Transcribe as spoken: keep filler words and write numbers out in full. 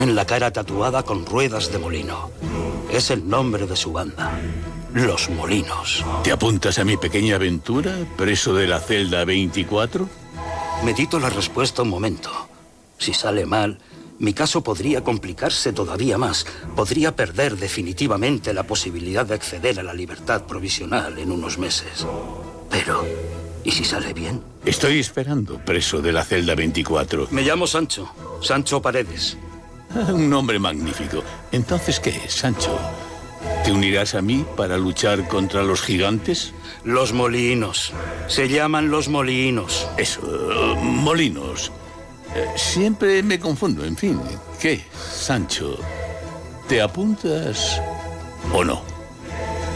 En la cara tatuada con ruedas de molino. Es el nombre de su banda. Los Molinos. ¿Te apuntas a mi pequeña aventura, preso de la celda veinticuatro? Medito la respuesta un momento. Si sale mal, mi caso podría complicarse todavía más. Podría perder definitivamente la posibilidad de acceder a la libertad provisional en unos meses. Pero, ¿y si sale bien? Estoy esperando, preso de la celda veinticuatro. Me llamo Sancho. Sancho Paredes. Un nombre magnífico. Entonces, ¿qué es, Sancho? ¿Te unirás a mí para luchar contra los gigantes? Los Molinos. Se llaman los Molinos. Eso, Molinos. Eh, siempre me confundo, en fin. ¿Qué, Sancho? ¿Te apuntas o no?